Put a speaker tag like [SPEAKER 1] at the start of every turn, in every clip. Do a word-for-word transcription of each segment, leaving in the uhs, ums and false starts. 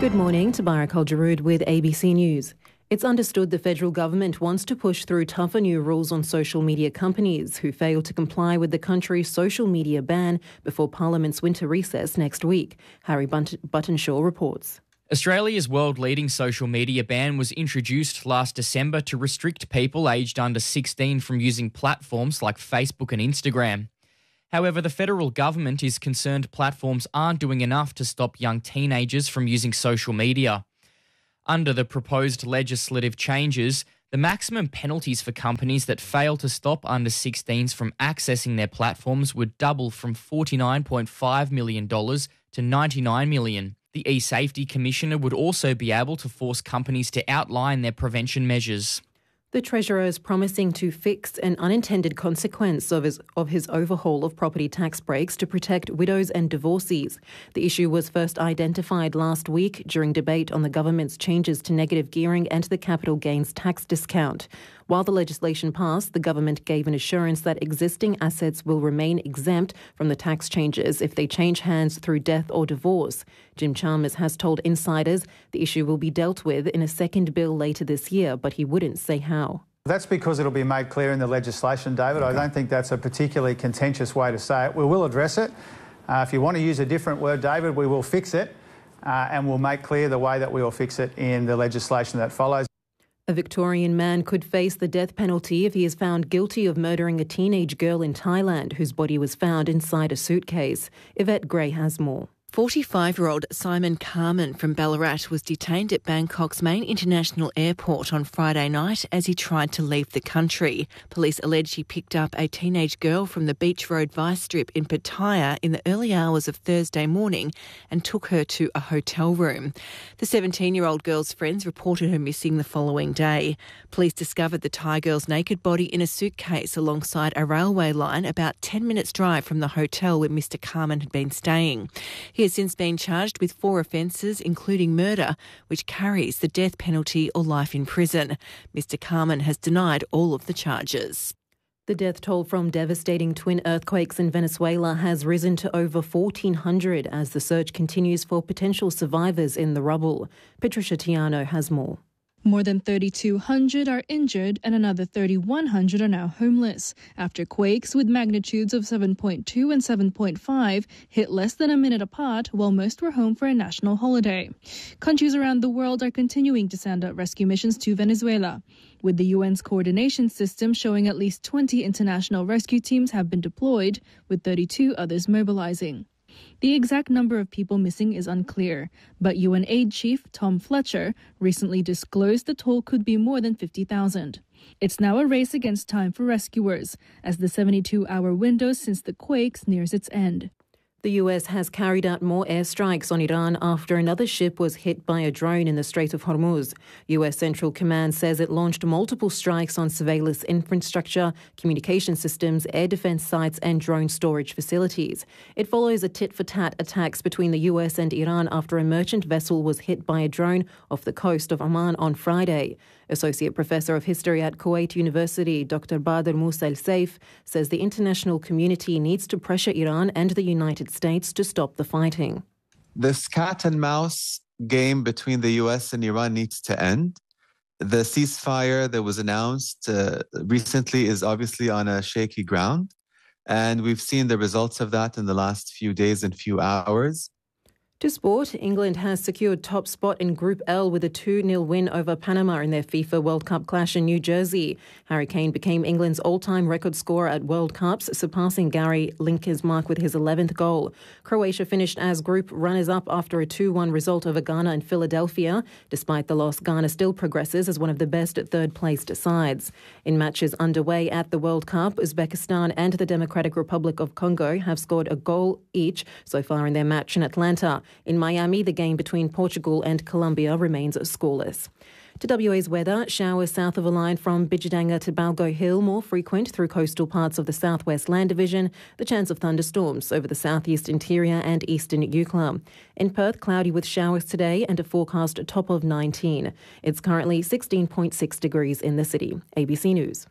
[SPEAKER 1] Good morning, Tabara Kaljarood with A B C News. It's understood the federal government wants to push through tougher new rules on social media companies who fail to comply with the country's social media ban before Parliament's winter recess next week. Harry Buttonshaw reports.
[SPEAKER 2] Australia's world-leading social media ban was introduced last December to restrict people aged under sixteen from using platforms like Facebook and Instagram. However, the federal government is concerned platforms aren't doing enough to stop young teenagers from using social media. Under the proposed legislative changes, the maximum penalties for companies that fail to stop under sixteens from accessing their platforms would double from forty-nine point five million dollars to ninety-nine million dollars. The eSafety Commissioner would also be able to force companies to outline their prevention measures.
[SPEAKER 1] The Treasurer is promising to fix an unintended consequence of his, of his overhaul of property tax breaks to protect widows and divorcees. The issue was first identified last week during debate on the government's changes to negative gearing and the capital gains tax discount. While the legislation passed, the government gave an assurance that existing assets will remain exempt from the tax changes if they change hands through death or divorce. Jim Chalmers has told insiders the issue will be dealt with in a second bill later this year, but he wouldn't say how.
[SPEAKER 3] That's because it'll be made clear in the legislation, David. Okay. I don't think that's a particularly contentious way to say it. We will address it. Uh, if you want to use a different word, David, we will fix it uh, and we'll make clear the way that we will fix it in the legislation that follows.
[SPEAKER 1] A Victorian man could face the death penalty if he is found guilty of murdering a teenage girl in Thailand whose body was found inside a suitcase. Yvette Gray has more.
[SPEAKER 4] forty-five-year-old Simon Carman from Ballarat was detained at Bangkok's main international airport on Friday night as he tried to leave the country. Police allege he picked up a teenage girl from the Beach Road Vice Strip in Pattaya in the early hours of Thursday morning and took her to a hotel room. The seventeen-year-old girl's friends reported her missing the following day. Police discovered the Thai girl's naked body in a suitcase alongside a railway line about ten minutes' drive from the hotel where Mister Carman had been staying. He has since been charged with four offences, including murder, which carries the death penalty or life in prison. Mister Carman has denied all of the charges.
[SPEAKER 1] The death toll from devastating twin earthquakes in Venezuela has risen to over fourteen hundred as the search continues for potential survivors in the rubble. Patricia Tiano has more.
[SPEAKER 5] More than thirty-two hundred are injured and another thirty-one hundred are now homeless after quakes with magnitudes of seven point two and seven point five hit less than a minute apart while most were home for a national holiday. Countries around the world are continuing to send out rescue missions to Venezuela, with the U N's coordination system showing at least twenty international rescue teams have been deployed, with thirty-two others mobilizing. The exact number of people missing is unclear, but U N Aid Chief Tom Fletcher recently disclosed the toll could be more than fifty thousand. It's now a race against time for rescuers, as the seventy-two hour window since the quakes nears its end.
[SPEAKER 1] The U S has carried out more airstrikes on Iran after another ship was hit by a drone in the Strait of Hormuz. U S Central Command says it launched multiple strikes on surveillance infrastructure, communication systems, air defense sites and drone storage facilities. It follows a tit-for-tat attacks between the U S and Iran after a merchant vessel was hit by a drone off the coast of Oman on Friday. Associate Professor of History at Kuwait University, Doctor Badr Musa Al-Saif, says the international community needs to pressure Iran and the United States to stop the fighting.
[SPEAKER 6] This cat and mouse game between the U S and Iran needs to end. The ceasefire that was announced uh, recently is obviously on a shaky ground, and we've seen the results of that in the last few days and few hours.
[SPEAKER 1] To sport, England has secured top spot in Group L with a two nil win over Panama in their FIFA World Cup clash in New Jersey. Harry Kane became England's all-time record scorer at World Cups, surpassing Gary Lineker's mark with his eleventh goal. Croatia finished as group runners-up after a two one result over Ghana in Philadelphia. Despite the loss, Ghana still progresses as one of the best third-placed sides. In matches underway at the World Cup, Uzbekistan and the Democratic Republic of Congo have scored a goal each so far in their match in Atlanta. In Miami, the game between Portugal and Colombia remains scoreless. To W A's weather, showers south of a line from Bijadanga to Balgo Hill, more frequent through coastal parts of the southwest land division. The chance of thunderstorms over the southeast interior and eastern Eucla. In Perth, cloudy with showers today and a forecast top of nineteen. It's currently sixteen point six degrees in the city. A B C News.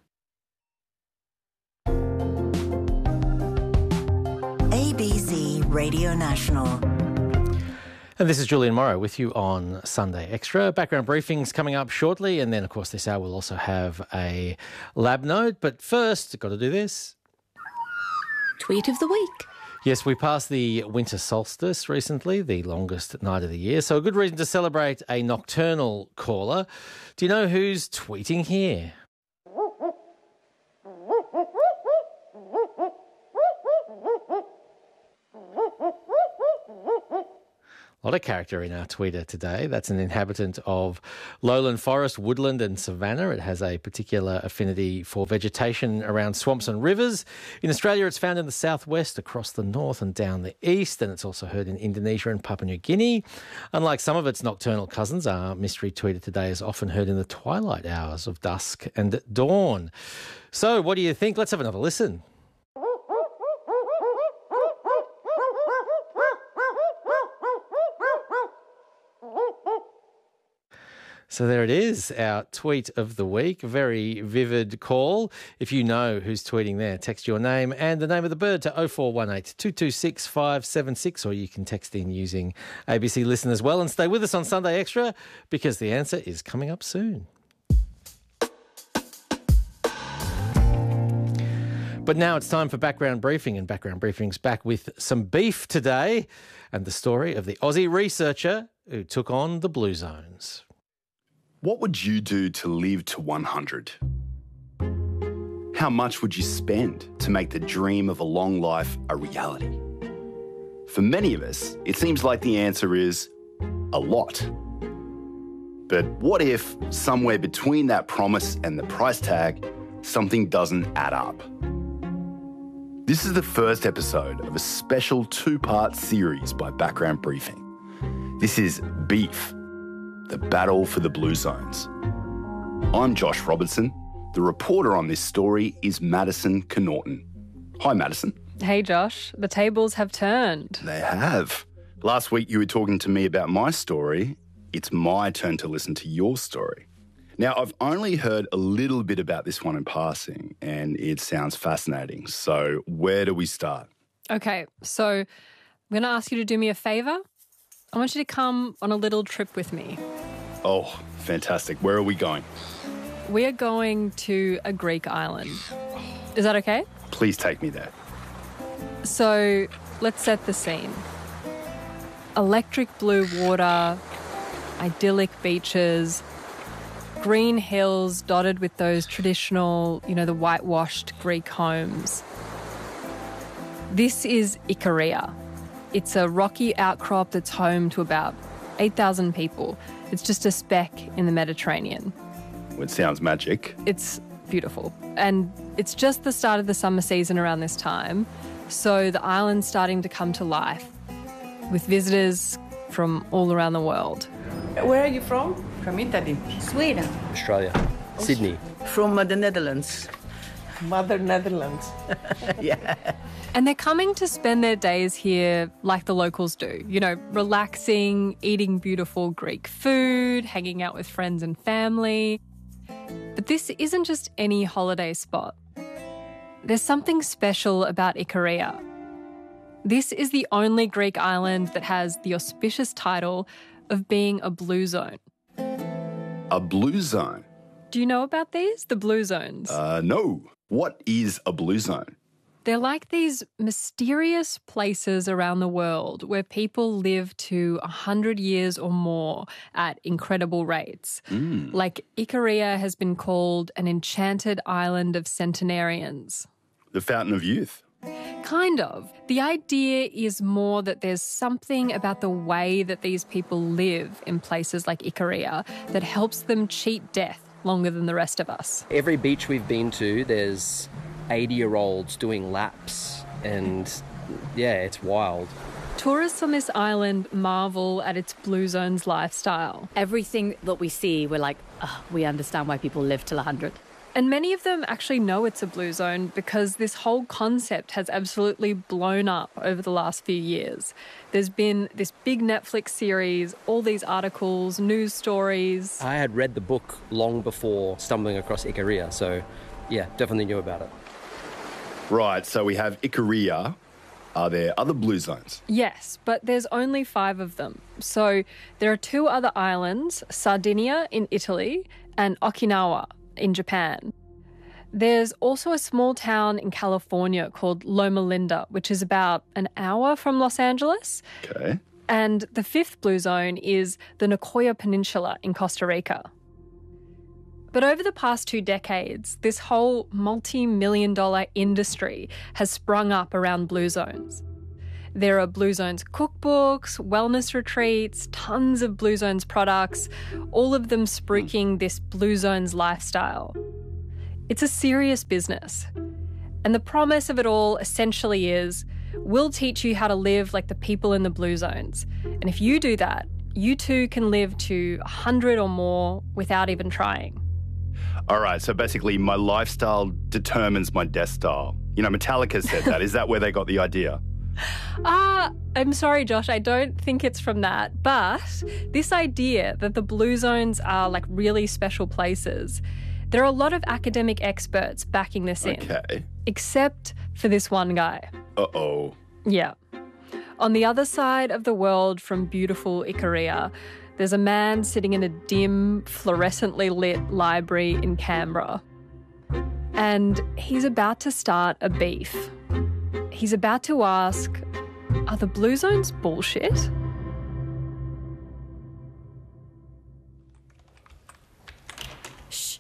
[SPEAKER 7] A B C Radio National. And this is Julian Morrow with you on Sunday Extra. Background briefings coming up shortly, and then, of course, this hour we'll also have a lab note. But first, got to do this.
[SPEAKER 8] Tweet of the week.
[SPEAKER 7] Yes, we passed the winter solstice recently, the longest night of the year, so a good reason to celebrate a nocturnal caller. Do you know who's tweeting here? A lot of character in our tweeter today. That's an inhabitant of lowland forest, woodland and savanna. It has a particular affinity for vegetation around swamps and rivers. In Australia, it's found in the southwest, across the north and down the east, and it's also heard in Indonesia and Papua New Guinea. Unlike some of its nocturnal cousins, our mystery tweeter today is often heard in the twilight hours of dusk and dawn. So what do you think? Let's have another listen. So there it is, our tweet of the week. Very vivid call. If you know who's tweeting there, text your name and the name of the bird to oh four one eight, two two six, five seven six, or you can text in using A B C Listen as well. And stay with us on Sunday Extra because the answer is coming up soon. But now it's time for Background Briefing, and Background Briefing's back with some beef today and the story of the Aussie researcher who took on the Blue Zones.
[SPEAKER 9] What would you do to live to one hundred? How much would you spend to make the dream of a long life a reality? For many of us, it seems like the answer is a lot. But what if, somewhere between that promise and the price tag, something doesn't add up? This is the first episode of a special two-part series by Background Briefing. This is Beef, the battle for the Blue Zones. I'm Josh Robertson. The reporter on this story is Madison Connaughton. Hi, Madison.
[SPEAKER 10] Hey, Josh. The tables have turned.
[SPEAKER 9] They have. Last week you were talking to me about my story. It's my turn to listen to your story. Now, I've only heard a little bit about this one in passing, and it sounds fascinating. So where do we start?
[SPEAKER 10] Okay, so I'm going to ask you to do me a favour. I want you to come on a little trip with me.
[SPEAKER 9] Oh, fantastic. Where are we going?
[SPEAKER 10] We are going to a Greek island. Is that okay?
[SPEAKER 9] Please take me there.
[SPEAKER 10] So let's set the scene. Electric blue water, idyllic beaches, green hills dotted with those traditional, you know, the whitewashed Greek homes. This is Ikaria. It's a rocky outcrop that's home to about eight thousand people. It's just a speck in the Mediterranean.
[SPEAKER 9] Well, it sounds magic.
[SPEAKER 10] It's beautiful. And it's just the start of the summer season around this time, so the island's starting to come to life with visitors from all around the world.
[SPEAKER 11] Where are you from?
[SPEAKER 12] From Italy.
[SPEAKER 11] Sweden.
[SPEAKER 13] Australia. Sydney.
[SPEAKER 11] From uh, the Netherlands.
[SPEAKER 12] Mother Netherlands.
[SPEAKER 11] Yeah.
[SPEAKER 10] And they're coming to spend their days here like the locals do, you know, relaxing, eating beautiful Greek food, hanging out with friends and family. But this isn't just any holiday spot. There's something special about Ikaria. This is the only Greek island that has the auspicious title of being a blue zone.
[SPEAKER 9] A blue zone?
[SPEAKER 10] Do you know about these, the blue zones?
[SPEAKER 9] Uh, no. What is a blue zone?
[SPEAKER 10] They're like these mysterious places around the world where people live to one hundred years or more at incredible rates.
[SPEAKER 9] Mm.
[SPEAKER 10] Like Ikaria has been called an enchanted island of centenarians.
[SPEAKER 9] The fountain of youth?
[SPEAKER 10] Kind of. The idea is more that there's something about the way that these people live in places like Ikaria that helps them cheat death longer than the rest of us.
[SPEAKER 13] Every beach we've been to, there's eighty-year-olds doing laps, and yeah, it's wild.
[SPEAKER 10] Tourists on this island marvel at its Blue Zones lifestyle.
[SPEAKER 8] Everything that we see, we're like, oh, we understand why people live till one hundred.
[SPEAKER 10] And many of them actually know it's a blue zone because this whole concept has absolutely blown up over the last few years. There's been this big Netflix series, all these articles, news stories.
[SPEAKER 13] I had read the book long before stumbling across Ikaria, so yeah, definitely knew about it.
[SPEAKER 9] Right, so we have Ikaria, Are there other blue zones?
[SPEAKER 10] Yes, but there's only five of them. So there are two other islands, Sardinia in Italy and Okinawa in Japan. There's also a small town in California called Loma Linda, which is about an hour from Los Angeles.
[SPEAKER 9] Okay.
[SPEAKER 10] And the fifth blue zone is the Nicoya Peninsula in Costa Rica. But over the past two decades, this whole multi-million dollar industry has sprung up around blue zones. There are Blue Zones cookbooks, wellness retreats, tons of Blue Zones products, all of them spruiking this Blue Zones lifestyle. It's a serious business. And the promise of it all essentially is, we'll teach you how to live like the people in the Blue Zones. And if you do that, you too can live to one hundred or more without even trying.
[SPEAKER 9] All right, so basically my lifestyle determines my death style. You know, Metallica said that. Is that where they got the idea?
[SPEAKER 10] Ah, uh, I'm sorry, Josh, I don't think it's from that. But this idea that the Blue Zones are like really special places, there are a lot of academic experts backing this in.
[SPEAKER 9] Okay.
[SPEAKER 10] Except for this one guy.
[SPEAKER 9] Uh-oh.
[SPEAKER 10] Yeah. On the other side of the world from beautiful Ikaria, there's a man sitting in a dim, fluorescently lit library in Canberra. And he's about to start a beef. He's about to ask, are the Blue Zones bullshit? Shh.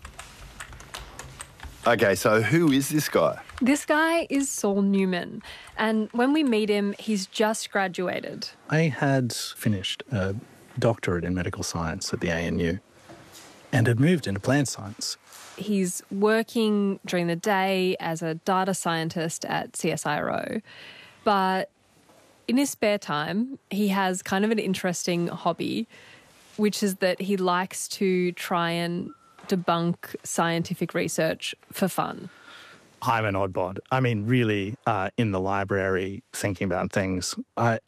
[SPEAKER 9] Okay, so who is this guy?
[SPEAKER 10] This guy is Saul Newman. And when we meet him, he's just graduated.
[SPEAKER 14] I had finished a doctorate in medical science at the A N U and had moved into plant science.
[SPEAKER 10] He's working during the day as a data scientist at C S I R O, but in his spare time, he has kind of an interesting hobby, which is that he likes to try and debunk scientific research for fun.
[SPEAKER 14] I'm an oddbod. I mean, really, uh, in the library, thinking about things. I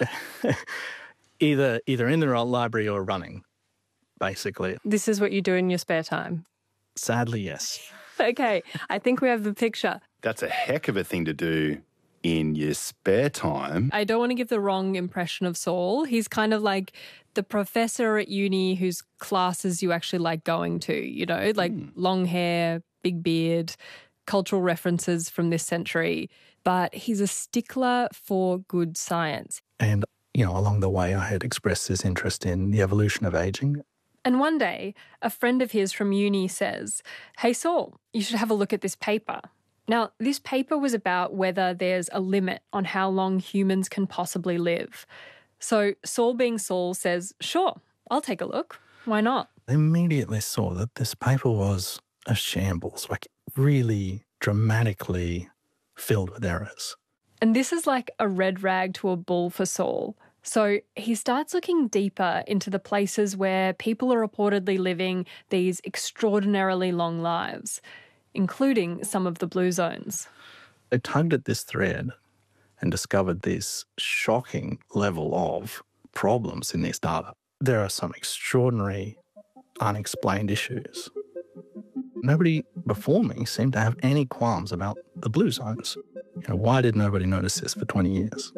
[SPEAKER 14] either either in the library or running, basically.
[SPEAKER 10] This is what you do in your spare time?
[SPEAKER 14] Sadly, yes.
[SPEAKER 10] Okay, I think we have the picture.
[SPEAKER 9] That's a heck of a thing to do in your spare time.
[SPEAKER 10] I don't want to give the wrong impression of Saul. He's kind of like the professor at uni whose classes you actually like going to, you know, like mm. long hair, big beard, cultural references from this century. But he's a stickler for good science.
[SPEAKER 14] And, you know, along the way I had expressed this interest in the evolution of ageing.
[SPEAKER 10] And one day, a friend of his from uni says, "Hey, Saul, you should have a look at this paper." Now, this paper was about whether there's a limit on how long humans can possibly live. So Saul, being Saul, says, "Sure, I'll take a look. Why not?"
[SPEAKER 14] I immediately saw that this paper was a shambles, like really dramatically filled with errors.
[SPEAKER 10] And this is like a red rag to a bull for Saul. So he starts looking deeper into the places where people are reportedly living these extraordinarily long lives, including some of the Blue Zones.
[SPEAKER 14] I tugged at this thread and discovered this shocking level of problems in this data. There are some extraordinary, unexplained issues. Nobody before me seemed to have any qualms about the Blue Zones. You know, why did nobody notice this for twenty years?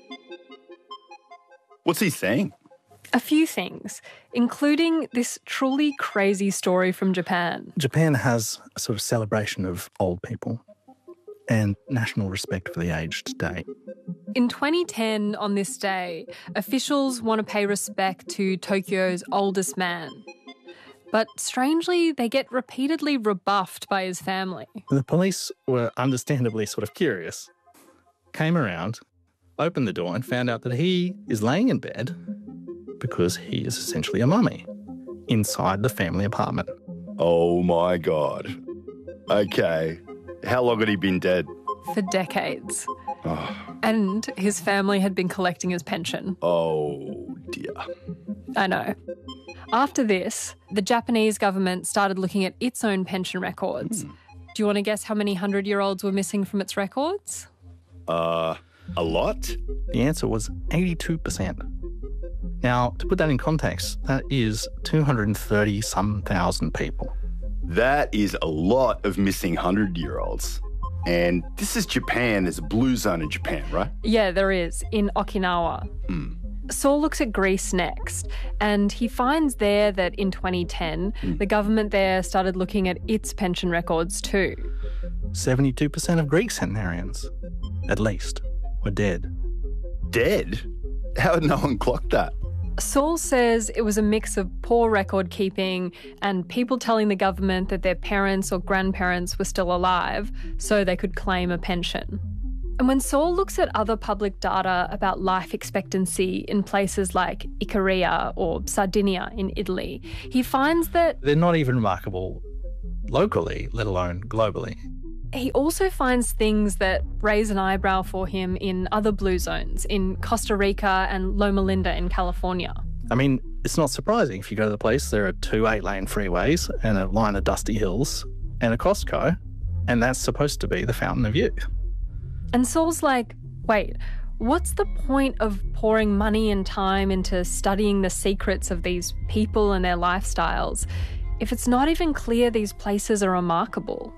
[SPEAKER 9] What's he saying?
[SPEAKER 10] A few things, including this truly crazy story from Japan.
[SPEAKER 14] Japan has a sort of celebration of old people and national respect for the aged day.
[SPEAKER 10] In twenty ten, on this day, officials want to pay respect to Tokyo's oldest man. But strangely, they get repeatedly rebuffed by his family.
[SPEAKER 14] The police were understandably sort of curious, came around, opened the door and found out that he is laying in bed because he is essentially a mummy inside the family apartment.
[SPEAKER 9] Oh my God. Okay. How long had he been dead?
[SPEAKER 10] For decades.
[SPEAKER 9] Oh.
[SPEAKER 10] And his family had been collecting his pension.
[SPEAKER 9] Oh dear.
[SPEAKER 10] I know. After this, the Japanese government started looking at its own pension records. Hmm. Do you want to guess how many hundred-year-olds were missing from its records?
[SPEAKER 9] Uh... A lot?
[SPEAKER 14] The answer was eighty-two percent. Now, to put that in context, that is two hundred thirty some thousand people.
[SPEAKER 9] That is a lot of missing hundred-year-olds. And this is Japan. There's a blue zone in Japan, right?
[SPEAKER 10] Yeah, there is, in Okinawa.
[SPEAKER 9] Hmm.
[SPEAKER 10] Saul looks at Greece next, and he finds there that in twenty ten,
[SPEAKER 9] Mm.
[SPEAKER 10] the government there started looking at its pension records too.
[SPEAKER 14] seventy-two percent of Greek centenarians, at least, were dead.
[SPEAKER 9] Dead? How had no one clocked that?
[SPEAKER 10] Saul says it was a mix of poor record keeping and people telling the government that their parents or grandparents were still alive so they could claim a pension. And when Saul looks at other public data about life expectancy in places like Icaria or Sardinia in Italy, he finds that
[SPEAKER 14] They're not even remarkable locally, let alone globally.
[SPEAKER 10] he also finds things that raise an eyebrow for him in other blue zones, in Costa Rica and Loma Linda in California.
[SPEAKER 14] I mean, it's not surprising. If you go to the place, there are two eight-lane freeways and a line of dusty hills and a Costco, and that's supposed to be the fountain of youth.
[SPEAKER 10] And Saul's like, wait, what's the point of pouring money and time into studying the secrets of these people and their lifestyles if it's not even clear these places are remarkable?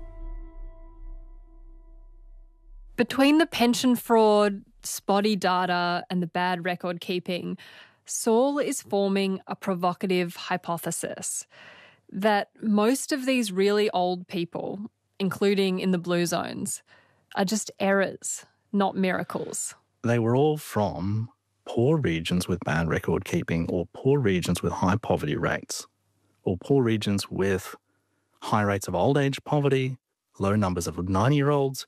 [SPEAKER 10] Between the pension fraud, spotty data, and the bad record keeping, Saul is forming a provocative hypothesis that most of these really old people, including in the blue zones, are just errors, not miracles.
[SPEAKER 14] They were all from poor regions with bad record keeping, or poor regions with high poverty rates, or poor regions with high rates of old age poverty, low numbers of ninety-year-olds,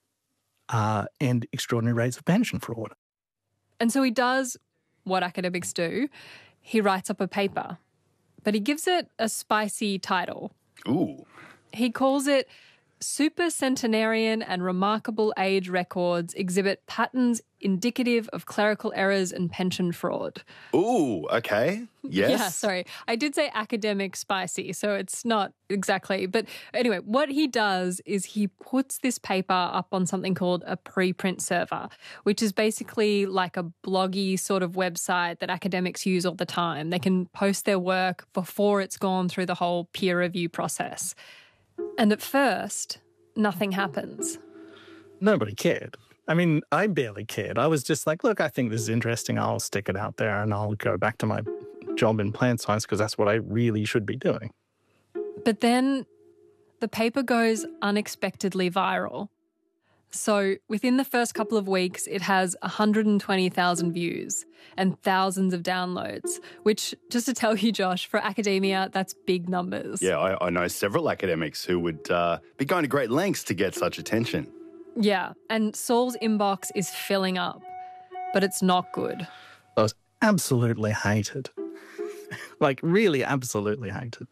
[SPEAKER 14] uh, and extraordinary rates of pension fraud.
[SPEAKER 10] And so he does what academics do. He writes up a paper, but he gives it a spicy title.
[SPEAKER 9] Ooh.
[SPEAKER 10] He calls it Supercentenarian and Remarkable Age Records Exhibit Patterns Indicative of Clerical Errors and Pension Fraud.
[SPEAKER 9] Ooh, okay. Yes.
[SPEAKER 10] Yeah, sorry. I did say academic spicy, so it's not exactly. But anyway, what he does is he puts this paper up on something called a preprint server, which is basically like a bloggy sort of website that academics use all the time. They can post their work before it's gone through the whole peer review process. And at first, nothing happens.
[SPEAKER 14] Nobody cared. I mean, I barely cared. I was just like, look, I think this is interesting. I'll stick it out there and I'll go back to my job in plant science because that's what I really should be doing.
[SPEAKER 10] But then the paper goes unexpectedly viral. So within the first couple of weeks, it has one hundred twenty thousand views and thousands of downloads, which, just to tell you, Josh, for academia, that's big numbers.
[SPEAKER 9] Yeah, I, I know several academics who would uh, be going to great lengths to get such attention.
[SPEAKER 10] Yeah, and Saul's inbox is filling up, but it's not good.
[SPEAKER 14] I was absolutely hated. Like, really absolutely hated.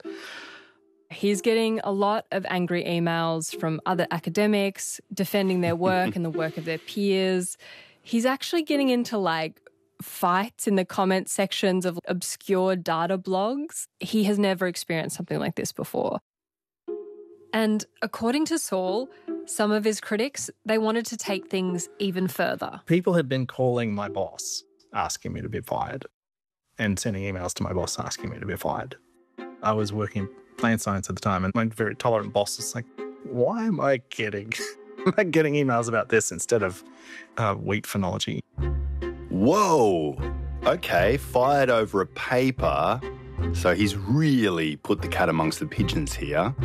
[SPEAKER 10] He's getting a lot of angry emails from other academics defending their work and the work of their peers. He's actually getting into like fights in the comment sections of obscure data blogs. He has never experienced something like this before. And according to Saul, some of his critics, they wanted to take things even further.
[SPEAKER 14] People had been calling my boss, asking me to be fired, and sending emails to my boss asking me to be fired. I was working plant science at the time, and my very tolerant boss was like, why am I getting, am I getting emails about this instead of uh, wheat phenology?
[SPEAKER 9] Whoa. Okay, fired over a paper. So he's really put the cat amongst the pigeons here.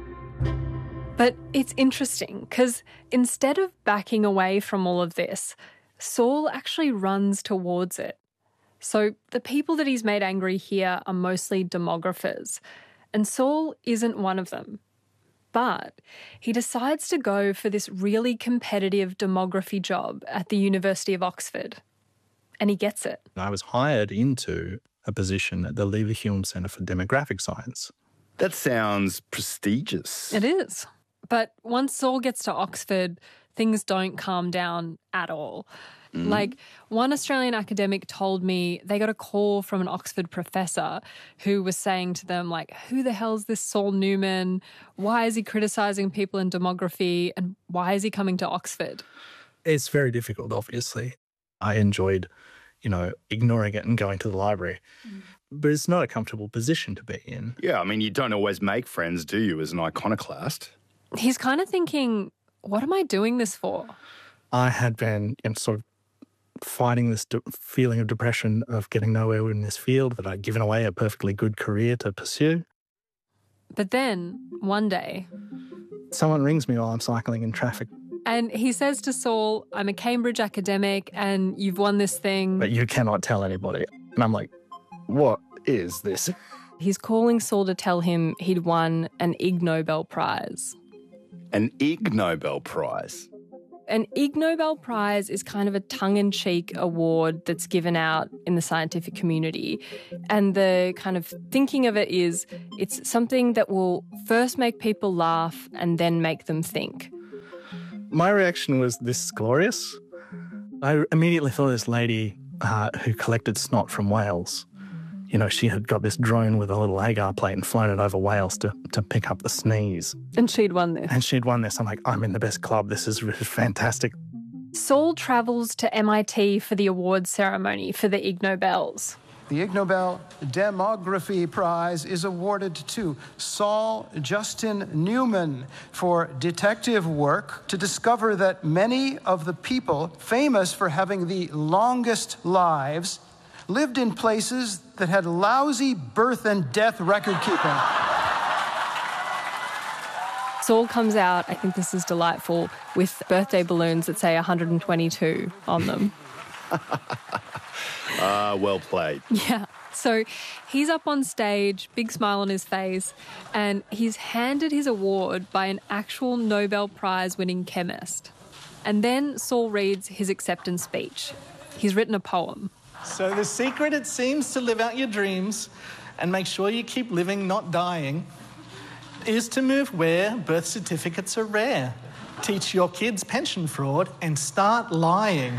[SPEAKER 10] But it's interesting because instead of backing away from all of this, Saul actually runs towards it. So the people that he's made angry here are mostly demographers, and Saul isn't one of them. But he decides to go for this really competitive demography job at the University of Oxford, and he gets it.
[SPEAKER 14] I was hired into a position at the Leverhulme Centre for Demographic Science.
[SPEAKER 9] That sounds prestigious.
[SPEAKER 10] It is. But once Saul gets to Oxford, things don't calm down at all. Mm. Like, one Australian academic told me they got a call from an Oxford professor who was saying to them, like, who the hell's this Saul Newman? Why is he criticising people in demography? And why is he coming to Oxford?
[SPEAKER 14] It's very difficult, obviously. I enjoyed, you know, ignoring it and going to the library. Mm. But it's not a comfortable position to be in.
[SPEAKER 9] Yeah, I mean, you don't always make friends, do you, as an iconoclast?
[SPEAKER 10] He's kind of thinking, what am I doing this for?
[SPEAKER 14] I had been you know, sort of fighting this de- feeling of depression of getting nowhere in this field, that I'd given away a perfectly good career to pursue.
[SPEAKER 10] But then, one day...
[SPEAKER 14] someone rings me while I'm cycling in traffic.
[SPEAKER 10] And he says to Saul, I'm a Cambridge academic and you've won this thing.
[SPEAKER 14] But you cannot tell anybody. And I'm like, what is this?
[SPEAKER 10] He's calling Saul to tell him he'd won an Ig Nobel Prize.
[SPEAKER 9] An Ig Nobel Prize?
[SPEAKER 10] An Ig Nobel Prize is kind of a tongue-in-cheek award that's given out in the scientific community. And the kind of thinking of it is it's something that will first make people laugh and then make them think.
[SPEAKER 14] My reaction was, this is glorious. I immediately thought of this lady uh, who collected snot from whales. You know, she had got this drone with a little agar plate and flown it over whales to, to pick up the sneeze.
[SPEAKER 10] And she'd won this.
[SPEAKER 14] And she'd won this. I'm like, I'm in the best club. This is fantastic.
[SPEAKER 10] Saul travels to M I T for the awards ceremony for the Ig Nobels.
[SPEAKER 15] The Ig Nobel Demography Prize is awarded to Saul Justin Newman for detective work to discover that many of the people famous for having the longest lives lived in places that had lousy birth and death record keeping.
[SPEAKER 10] Saul comes out, I think this is delightful, with birthday balloons that say one hundred twenty-two on them.
[SPEAKER 9] Ah, uh, well played.
[SPEAKER 10] Yeah. So he's up on stage, big smile on his face, and he's handed his award by an actual Nobel Prize-winning chemist. And then Saul reads his acceptance speech. He's written a poem.
[SPEAKER 16] So the secret, it seems, to live out your dreams and make sure you keep living, not dying, is to move where birth certificates are rare. Teach your kids pension fraud and start lying.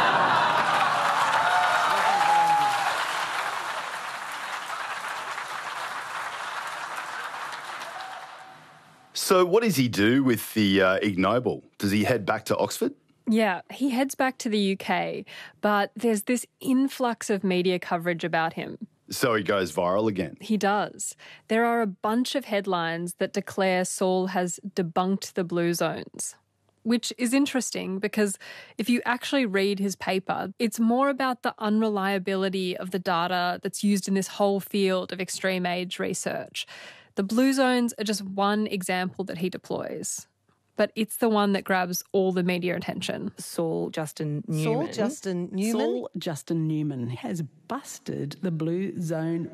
[SPEAKER 9] So what does he do with the uh, Ig Nobel? Does he head back to Oxford?
[SPEAKER 10] Yeah, he heads back to the U K, but there's this influx of media coverage about him.
[SPEAKER 9] So he goes viral again?
[SPEAKER 10] He does. There are a bunch of headlines that declare Saul has debunked the blue zones, which is interesting because if you actually read his paper, it's more about the unreliability of the data that's used in this whole field of extreme age research. The blue zones are just one example that he deploys, but it's the one that grabs all the media attention.
[SPEAKER 17] Saul Justin Newman.
[SPEAKER 11] Saul Justin Newman. Saul Justin Newman has busted the blue zone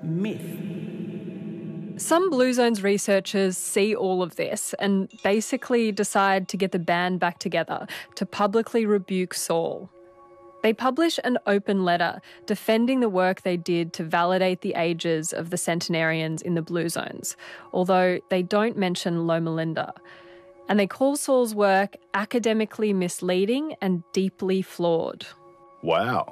[SPEAKER 11] myth.
[SPEAKER 10] Some blue zones researchers see all of this and basically decide to get the band back together to publicly rebuke Saul. They publish an open letter defending the work they did to validate the ages of the centenarians in the blue zones, although they don't mention Loma Linda. And they call Saul's work academically misleading and deeply flawed.
[SPEAKER 9] Wow.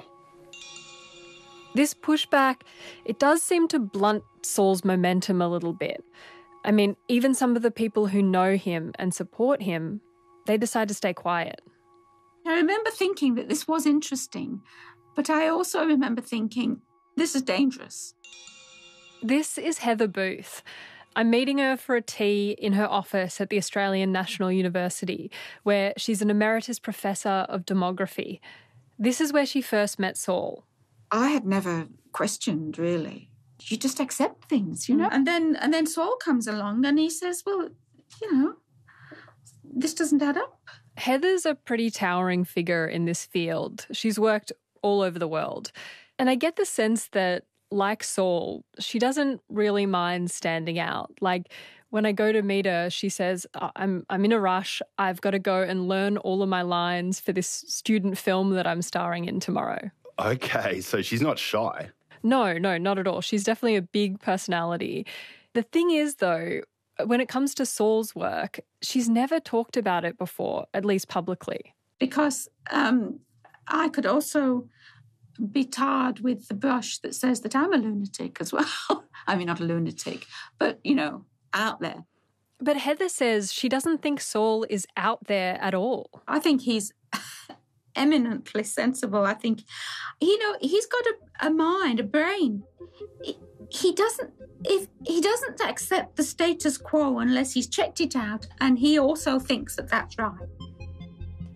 [SPEAKER 10] This pushback, it does seem to blunt Saul's momentum a little bit. I mean, even some of the people who know him and support him, they decide to stay quiet.
[SPEAKER 18] I remember thinking that this was interesting, but I also remember thinking, this is dangerous.
[SPEAKER 10] This is Heather Booth. I'm meeting her for a tea in her office at the Australian National University, where she's an emeritus professor of demography. This is where she first met Saul.
[SPEAKER 18] I had never questioned, really. You just accept things, you know? And then and then Saul comes along and he says, well, you know, this doesn't add up.
[SPEAKER 10] Heather's a pretty towering figure in this field. She's worked all over the world. And I get the sense that, like Saul, she doesn't really mind standing out. Like, when I go to meet her, she says, I'm I'm in a rush. I've got to go and learn all of my lines for this student film that I'm starring in tomorrow.
[SPEAKER 9] Okay, so she's not shy.
[SPEAKER 10] No, no, not at all. She's definitely a big personality. The thing is, though, when it comes to Saul's work, she's never talked about it before, at least publicly.
[SPEAKER 18] Because um, I could also be tarred with the brush that says that I'm a lunatic as well. I mean, not a lunatic, but, you know, out there.
[SPEAKER 10] But Heather says she doesn't think Saul is out there at all.
[SPEAKER 18] I think he's eminently sensible. I think, you know, he's got a, a mind, a brain. He, he doesn't, if he doesn't accept the status quo unless he's checked it out, and he also thinks that that's right.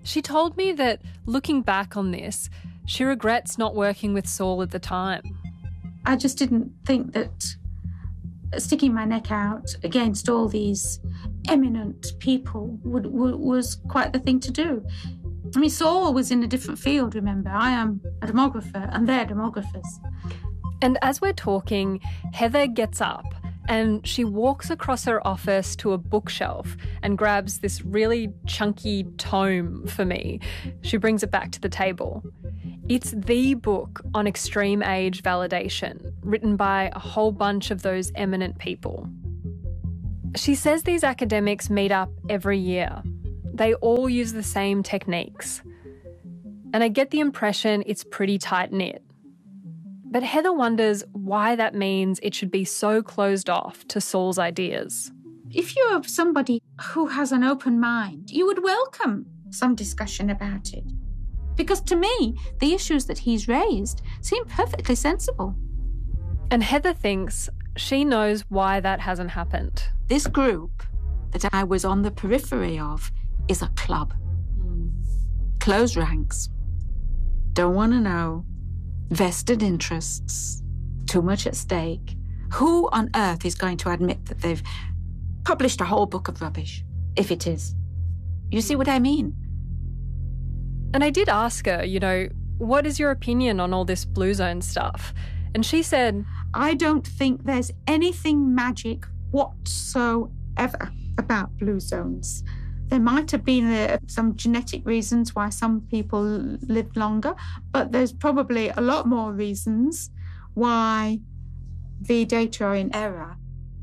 [SPEAKER 10] She told me that, looking back on this, she regrets not working with Saul at the time.
[SPEAKER 18] I just didn't think that sticking my neck out against all these eminent people would, would, was quite the thing to do. I mean, Saul was in a different field, remember. I am a demographer and they're demographers.
[SPEAKER 10] And as we're talking, Heather gets up and she walks across her office to a bookshelf and grabs this really chunky tome for me. She brings it back to the table. It's the book on extreme age validation, written by a whole bunch of those eminent people. She says these academics meet up every year. They all use the same techniques. And I get the impression it's pretty tight-knit. But Heather wonders why that means it should be so closed off to Saul's ideas.
[SPEAKER 18] If you're somebody who has an open mind, you would welcome some discussion about it. Because to me, the issues that he's raised seem perfectly sensible.
[SPEAKER 10] And Heather thinks she knows why that hasn't happened.
[SPEAKER 18] This group that I was on the periphery of is a club. Mm. Closed ranks. Don't want to know. Vested interests. Too much at stake. Who on earth is going to admit that they've published a whole book of rubbish, if it is? You see what I mean?
[SPEAKER 10] And I did ask her, you know, what is your opinion on all this Blue Zone stuff? And she said,
[SPEAKER 18] I don't think there's anything magic whatsoever about Blue Zones. There might have been uh, some genetic reasons why some people live longer, but there's probably a lot more reasons why the data are in error.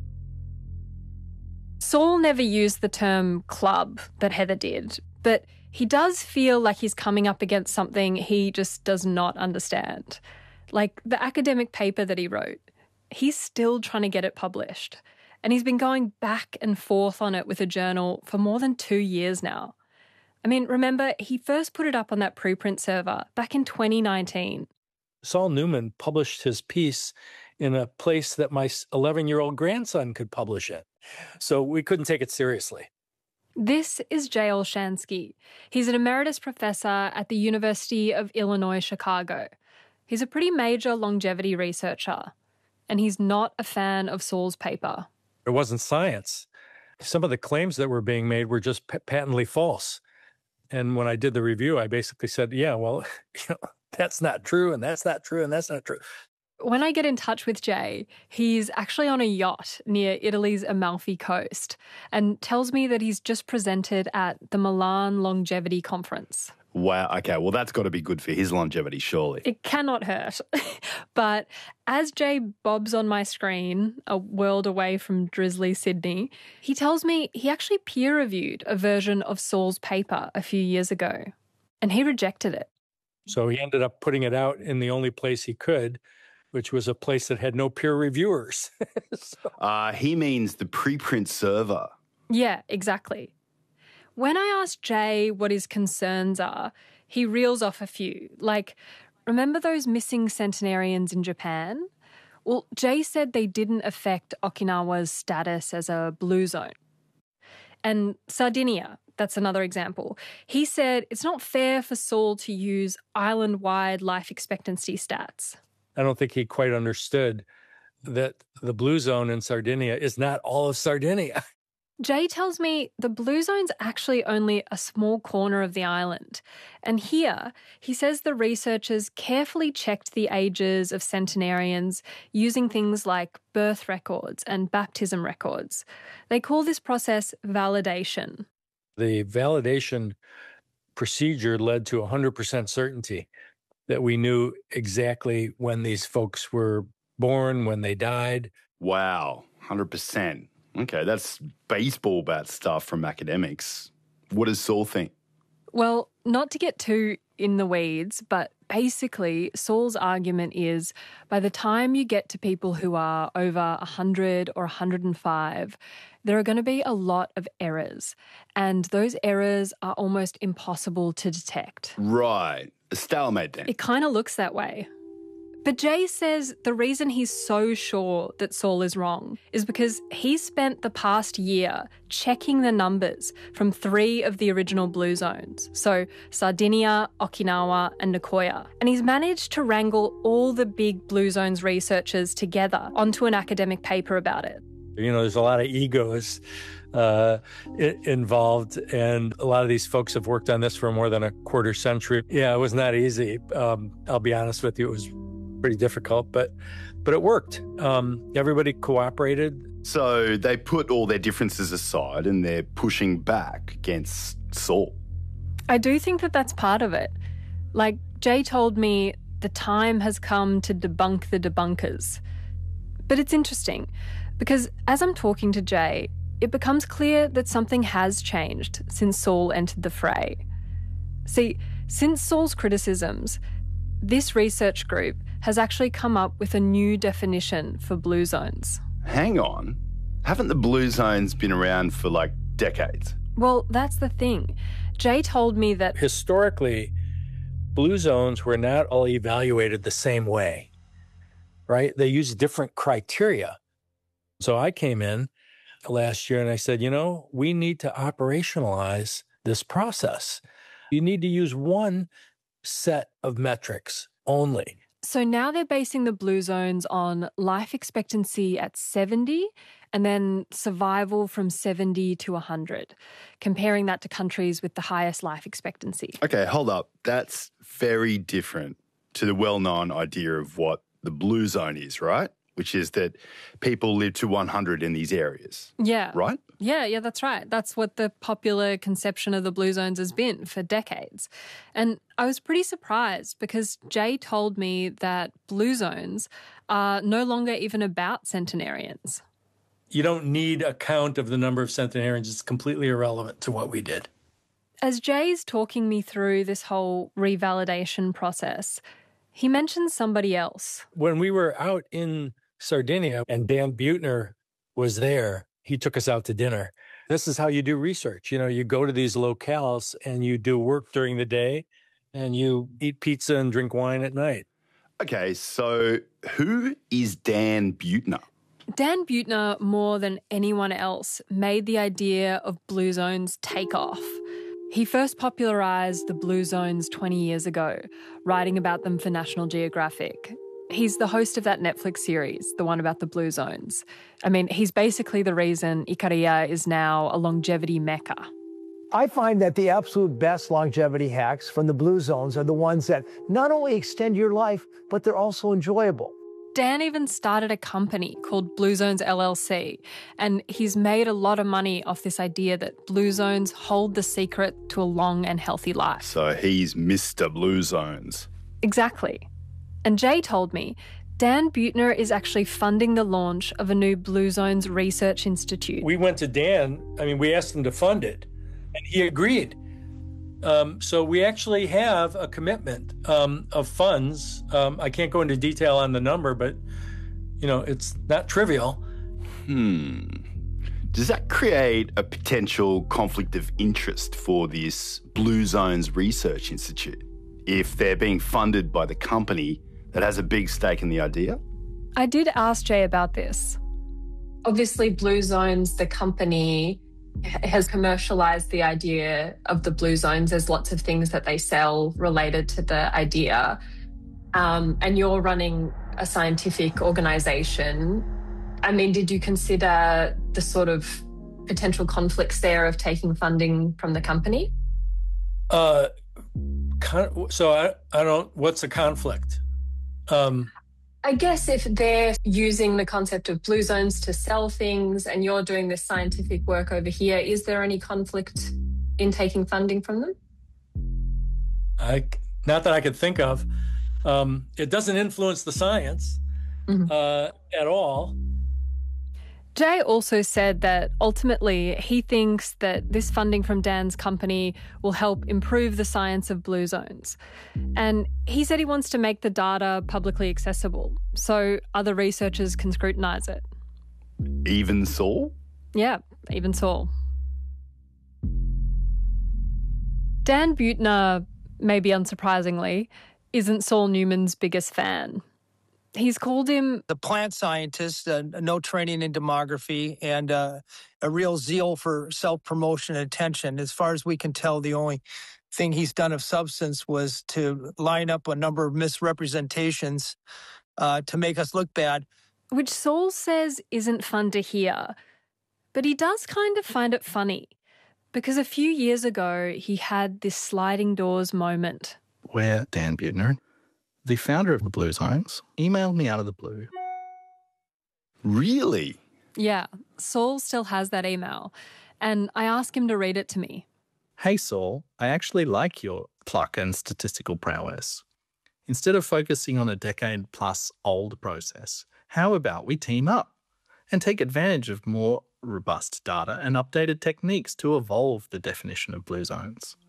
[SPEAKER 10] Saul never used the term club that Heather did, but he does feel like he's coming up against something he just does not understand. Like the academic paper that he wrote, he's still trying to get it published. And he's been going back and forth on it with a journal for more than two years now. I mean, remember, he first put it up on that preprint server back in twenty nineteen.
[SPEAKER 19] Saul Newman published his piece in a place that my eleven-year-old grandson could publish it. So we couldn't take it seriously.
[SPEAKER 10] This is Jay Olshansky. He's an emeritus professor at the University of Illinois, Chicago. He's a pretty major longevity researcher, and he's not a fan of Saul's paper.
[SPEAKER 19] It wasn't science. Some of the claims that were being made were just p- patently false. And when I did the review, I basically said, yeah, well, you know, that's not true, and that's not true, and that's not true.
[SPEAKER 10] When I get in touch with Jay, he's actually on a yacht near Italy's Amalfi coast and tells me that he's just presented at the Milan Longevity Conference.
[SPEAKER 9] Wow. Okay. Well, that's got to be good for his longevity, surely.
[SPEAKER 10] It cannot hurt. But as Jay bobs on my screen, a world away from drizzly Sydney, he tells me he actually peer-reviewed a version of Saul's paper a few years ago, and he rejected it.
[SPEAKER 19] So he ended up putting it out in the only place he could, which was a place that had no peer reviewers.
[SPEAKER 9] so. uh, he means the preprint server.
[SPEAKER 10] Yeah, exactly. When I asked Jay what his concerns are, he reels off a few. Like, remember those missing centenarians in Japan? Well, Jay said they didn't affect Okinawa's status as a blue zone. And Sardinia, that's another example. He said it's not fair for Saul to use island-wide life expectancy stats.
[SPEAKER 19] I don't think he quite understood that the blue zone in Sardinia is not all of Sardinia.
[SPEAKER 10] Jay tells me the blue zone's actually only a small corner of the island. And here, he says the researchers carefully checked the ages of centenarians using things like birth records and baptism records. They call this process validation.
[SPEAKER 19] The validation procedure led to one hundred percent certainty that we knew exactly when these folks were born, when they died.
[SPEAKER 9] Wow, one hundred percent. Okay, that's baseball bat stuff from academics. What does Saul think?
[SPEAKER 10] Well, not to get too in the weeds, but basically Saul's argument is by the time you get to people who are over one hundred or one hundred five, there are going to be a lot of errors, and those errors are almost impossible to detect.
[SPEAKER 9] Right. A stalemate then.
[SPEAKER 10] It kind of looks that way. But Jay says the reason he's so sure that Saul is wrong is because he spent the past year checking the numbers from three of the original blue zones, so Sardinia, Okinawa and Nicoya. And he's managed to wrangle all the big blue zones researchers together onto an academic paper about it.
[SPEAKER 19] You know, there's a lot of egos uh, involved, and a lot of these folks have worked on this for more than a quarter century. Yeah, it was not easy. Um, I'll be honest with you, it was pretty difficult, but but it worked. Um, everybody cooperated.
[SPEAKER 9] So they put all their differences aside and they're pushing back against Saul.
[SPEAKER 10] I do think that that's part of it. Like, Jay told me the time has come to debunk the debunkers. But it's interesting, because as I'm talking to Jay, it becomes clear that something has changed since Saul entered the fray. See, since Saul's criticisms, this research group has actually come up with a new definition for blue zones.
[SPEAKER 9] Hang on. Haven't the blue zones been around for like decades?
[SPEAKER 10] Well, that's the thing. Jay told me that
[SPEAKER 19] historically, blue zones were not all evaluated the same way, right? They used different criteria. So I came in last year and I said, you know, we need to operationalize this process. You need to use one set of metrics only.
[SPEAKER 10] So now they're basing the blue zones on life expectancy at seventy and then survival from seventy to one hundred, comparing that to countries with the highest life expectancy.
[SPEAKER 9] Okay, hold up. That's very different to the well-known idea of what the blue zone is, right? Which is that people live to one hundred in these areas.
[SPEAKER 10] Yeah.
[SPEAKER 9] Right?
[SPEAKER 10] Yeah, yeah, that's right. That's what the popular conception of the blue zones has been for decades. And I was pretty surprised because Jay told me that blue zones are no longer even about centenarians.
[SPEAKER 19] You don't need a count of the number of centenarians. It's completely irrelevant to what we did.
[SPEAKER 10] As Jay's talking me through this whole revalidation process, he mentions somebody else.
[SPEAKER 19] When we were out in Sardinia and Dan Buettner was there, he took us out to dinner. This is how you do research. You know, you go to these locales and you do work during the day and you eat pizza and drink wine at night.
[SPEAKER 9] Okay, so who is Dan Buettner?
[SPEAKER 10] Dan Buettner, more than anyone else, made the idea of blue zones take off. He first popularised the blue zones twenty years ago, writing about them for National Geographic. He's the host of that Netflix series, the one about the blue zones. I mean, he's basically the reason Ikaria is now a longevity mecca.
[SPEAKER 20] I find that the absolute best longevity hacks from the blue zones are the ones that not only extend your life, but they're also enjoyable.
[SPEAKER 10] Dan even started a company called Blue Zones L L C, and he's made a lot of money off this idea that blue zones hold the secret to a long and healthy life.
[SPEAKER 9] So he's Mister Blue Zones.
[SPEAKER 10] Exactly. And Jay told me Dan Buettner is actually funding the launch of a new Blue Zones Research Institute.
[SPEAKER 19] We went to Dan, I mean, we asked him to fund it, and he agreed. Um, so we actually have a commitment um, of funds. Um, I can't go into detail on the number, but, you know, it's not trivial.
[SPEAKER 9] Hmm. Does that create a potential conflict of interest for this Blue Zones Research Institute if they're being funded by the company that has a big stake in the idea?
[SPEAKER 10] I did ask Jay about this.
[SPEAKER 21] Obviously, Blue Zones, the company, has commercialized the idea of the blue zones. There's lots of things that they sell related to the idea. Um, and you're running a scientific organization. I mean, did you consider the sort of potential conflicts there of taking funding from the company?
[SPEAKER 19] Uh, so I, I don't, what's a conflict? Um,
[SPEAKER 21] I guess if they're using the concept of blue zones to sell things and you're doing this scientific work over here, is there any conflict in taking funding from them?
[SPEAKER 19] I, not that I could think of. Um, it doesn't influence the science mm-hmm. uh, at all.
[SPEAKER 10] Jay also said that ultimately he thinks that this funding from Dan's company will help improve the science of blue zones. And he said he wants to make the data publicly accessible so other researchers can scrutinise it.
[SPEAKER 9] Even Saul?
[SPEAKER 10] Yeah, even Saul. Dan Buettner, maybe unsurprisingly, isn't Saul Newman's biggest fan. He's called him
[SPEAKER 20] the plant scientist, uh, no training in demography, and uh, a real zeal for self-promotion and attention. As far as we can tell, the only thing he's done of substance was to line up a number of misrepresentations uh, to make us look bad.
[SPEAKER 10] Which Saul says isn't fun to hear. But he does kind of find it funny. Because a few years ago, he had this sliding doors moment.
[SPEAKER 14] Where Dan Buettner, the founder of the Blue Zones, emailed me out of the blue.
[SPEAKER 9] Really?
[SPEAKER 10] Yeah, Saul still has that email. And I asked him to read it to me.
[SPEAKER 14] Hey, Saul, I actually like your pluck and statistical prowess. Instead of focusing on a decade-plus old process, how about we team up and take advantage of more robust data and updated techniques to evolve the definition of blue zones?